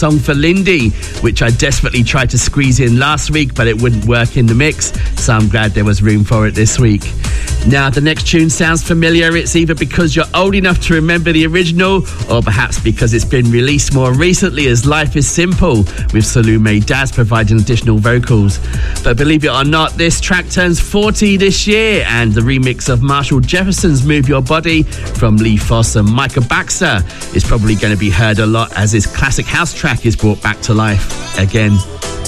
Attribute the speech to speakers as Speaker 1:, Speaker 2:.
Speaker 1: song for Lindy, which I desperately tried to squeeze in last week, but it wouldn't work in the mix, so I'm glad there was room for it this week. Now, the next tune sounds familiar. It's either because you're old enough to remember the original, or perhaps because it's been released more recently as Life is Simple, with Salome Daz providing additional vocals. But believe it or not, this track turns 40 this year, and the remix of Marshall Jefferson's Move Your Body from Lee Foss and Micah Baxter is probably going to be heard a lot as this classic house track is brought back to life again.